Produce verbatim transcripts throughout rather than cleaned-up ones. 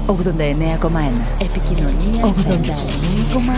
ογδόντα εννέα κόμμα ένα. Επικοινωνία ογδόντα εννέα κόμμα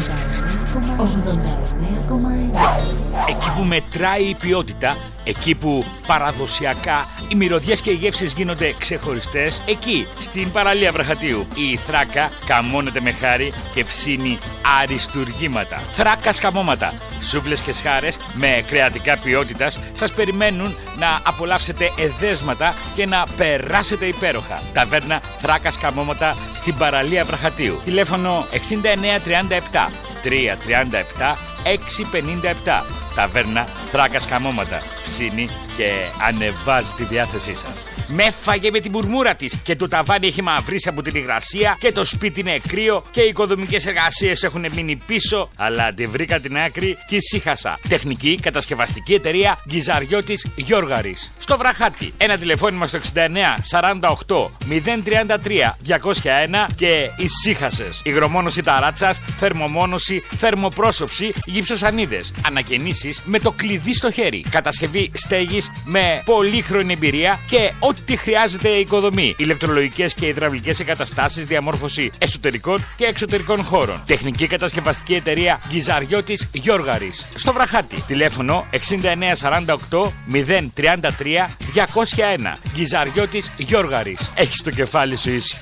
ένα. Εκεί που μετράει η ποιότητα, εκεί που παραδοσιακά οι μυρωδιές και οι γεύσεις γίνονται ξεχωριστές, εκεί στην παραλία Βραχατίου η Θράκα καμώνεται με χάρη και ψήνει αριστουργήματα. Θράκα σκαμώματα, σούβλες και σχάρες με κρεατικά ποιότητας σας περιμένουν να απολαύσετε εδέσματα και να περάσετε υπέροχα. Ταβέρνα Θράκα σκαμώματα στην παραλία Βραχατίου. Τηλέφωνο εξήντα εννέα τριάντα επτά τριακόσια τριάντα επτά εξακόσια πενήντα επτά. Ταβέρνα Θράκα σκαμώματα. Ψήνει και ανεβάζει τη διάθεσή σας. Με φάγε με την μουρμούρα της και το ταβάνι έχει μαυρίσει από την υγρασία και το σπίτι είναι κρύο και οι οικοδομικές εργασίες έχουν μείνει πίσω, αλλά αντιβρήκα την άκρη και ησύχασα. Τεχνική κατασκευαστική εταιρεία Γκυζαριώτης Γιώργαρης. Στο Βραχάτι. Ένα τηλεφώνημα στο εξήντα εννέα σαράντα οκτώ μηδέν τριάντα τρία διακόσια ένα και ησύχασες. Υγρομόνωση ταράτσας, θερμομόνωση, θερμοπρόσωψη, γυψοσανίδες. Ανακαινήσεις με το κλειδί στο χέρι. Κατασκευή στέγης με πολύχρονη εμπειρία και ό,τι χρειάζεται η οικοδομή. Ηλεκτρολογικές και υδραυλικές εγκαταστάσεις, διαμόρφωση εσωτερικών και εξωτερικών χώρων. Τεχνική κατασκευαστική εταιρεία Γκυζαριώτης Γιώργαρης. Στο Βραχάτι. Τηλέφωνο εξήντα εννέα σαράντα οκτώ μηδέν τριάντα τρία διακόσια ένα. Γκυζαριώτης Γιώργαρης. Έχεις το κεφάλι σου ήσυχο.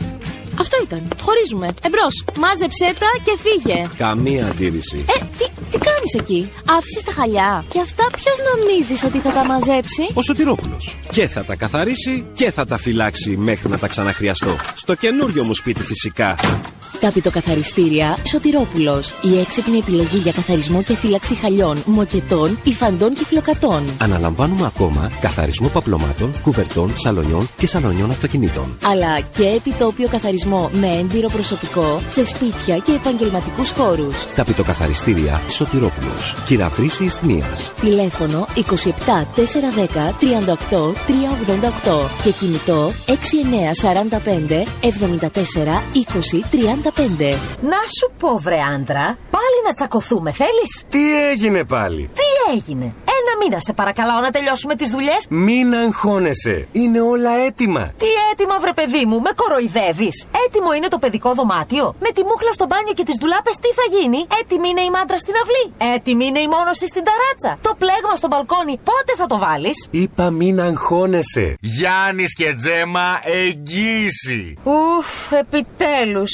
Αυτό ήταν. Χωρίζουμε. Εμπρός. Μάζεψέ τα και φύγε. Καμία αντίρρηση. Ε, τι, τι κάνεις εκεί? Άφησες τα χαλιά. Και αυτά ποιος νομίζεις ότι θα τα μαζέψει? Ο Σωτηρόπουλος. Και θα τα καθαρίσει και θα τα φυλάξει μέχρι να τα ξαναχρειαστώ. Στο καινούριο μου σπίτι φυσικά. Ταπητοκαθαριστήρια Σωτηρόπουλος. Η έξυπνη επιλογή για καθαρισμό και φύλαξη χαλιών, μοκετών, υφαντών και φλοκατών. Αναλαμβάνουμε ακόμα καθαρισμό παπλωμάτων, κουβερτών, σαλονιών και σαλονιών αυτοκινήτων. Αλλά και επιτόπιο καθαρισμό με έμπειρο προσωπικό σε σπίτια και επαγγελματικούς χώρους. Ταπητοκαθαριστήρια Σωτηρόπουλος. Κυραφρύση Ισθμίας. Τηλέφωνο είκοσι επτά τετρακόσια δέκα τριάντα οκτώ τριακόσια ογδόντα οκτώ και κινητό έξι εννέα σαράντα πέντε εβδομήντα τέσσερα είκοσι τριάντα πέντε. Να σου πω βρε άντρα, πάλι να τσακωθούμε θέλεις? Τι έγινε πάλι? Τι έγινε? Ένα μήνα σε παρακαλάω να τελειώσουμε τις δουλειές. Μην αγχώνεσαι, είναι όλα έτοιμα. Τι έτοιμα βρε παιδί μου, με κοροϊδεύεις? Έτοιμο είναι το παιδικό δωμάτιο? Με τη μούχλα στο μπάνιο και τις ντουλάπες τι θα γίνει? Έτοιμη είναι η μάντρα στην αυλή? Έτοιμη είναι η μόνωση στην ταράτσα? Το πλέγμα στο μπαλκόνι πότε θα το βάλεις? Είπα μην αγχώνεσαι. Γιάννης και Τζέμα εγγύηση. Ουφ, επιτέλους.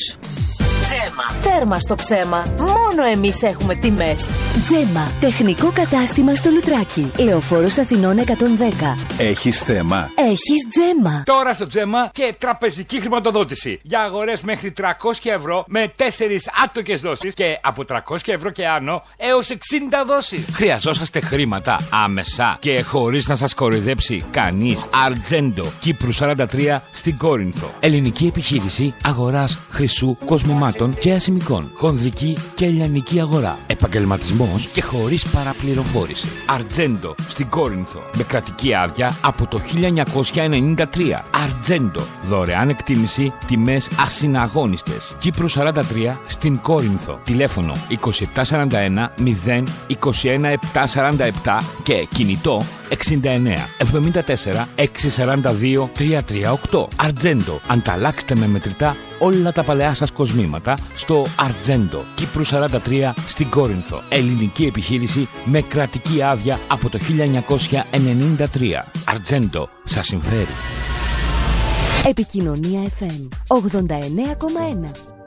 Τζέμα. Τέρμα στο ψέμα. Μόνο εμείς έχουμε τιμές. Τζέμα. Τεχνικό κατάστημα στο Λουτράκι. Λεωφόρος Αθηνών εκατόν δέκα. Έχεις θέμα? Έχεις Τζέμα. Τώρα στο Τζέμα και τραπεζική χρηματοδότηση. Για αγορές μέχρι τριακόσια ευρώ με τέσσερις άτοκες δόσεις και από τριακόσια ευρώ και άνω έως εξήντα δόσεις. Χρειαζόσαστε χρήματα άμεσα και χωρίς να σας κοροϊδέψει κανείς? Αρτζέντο, Κύπρου σαράντα τρία στην Κόρινθο. Ελληνική επιχείρηση αγοράς χρυσού, κοσμημάτων και ασημικών. Χονδρική και ελληνική αγορά. Επαγγελματισμός και χωρίς παραπληροφόρηση. Αρτζέντο στην Κόρινθο. Με κρατική άδεια από το χίλια εννιακόσια ενενήντα τρία. Αρτζέντο. Δωρεάν εκτίμηση, τιμές ασυναγώνιστες. Κύπρου σαράντα τρία στην Κόρινθο. Τηλέφωνο είκοσι επτά σαράντα ένα μηδέν είκοσι ένα επτακόσια σαράντα επτά και κινητό εξήντα εννέα εβδομήντα τέσσερα εξακόσια σαράντα δύο τριακόσια τριάντα οκτώ. Αρτζέντο. Ανταλλάξτε με μετρητά όλα τα παλαιά σας κοσμήματα στο Αρτζέντο, Κύπρου σαράντα τρία στην Κόρινθο. Ελληνική επιχείρηση με κρατική άδεια από το χίλια εννιακόσια ενενήντα τρία. Αρτζέντο, σας συμφέρει. Επικοινωνία εφ εμ ογδόντα εννέα κόμμα ένα.